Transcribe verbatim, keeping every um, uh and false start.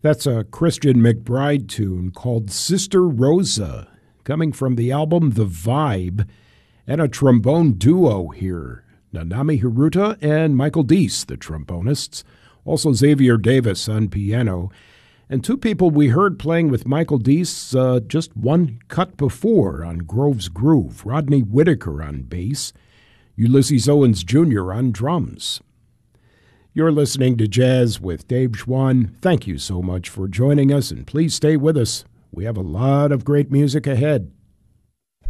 That's a Christian McBride tune called Sister Rosa, coming from the album The Vibe, and a trombone duo here, Nanami Hiruta and Michael Deese, the trombonists, also Xavier Davis on piano, and two people we heard playing with Michael Deese uh, just one cut before on Grove's Groove, Rodney Whitaker on bass, Ulysses Owens Junior on drums. You're listening to Jazz with Dave Schwann. Thank you so much for joining us, and please stay with us. We have a lot of great music ahead.